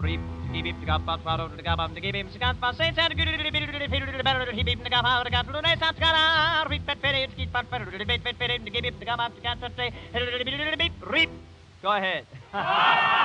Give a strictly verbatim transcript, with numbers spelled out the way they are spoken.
Reap, keep him to go, but follow the gabam, to give him Scott, but say, and good, better, he beat the gabam, the cat, the nice Scott, reap, but better, keep but better, to give him the gabam, to cat, say, reap. Go ahead.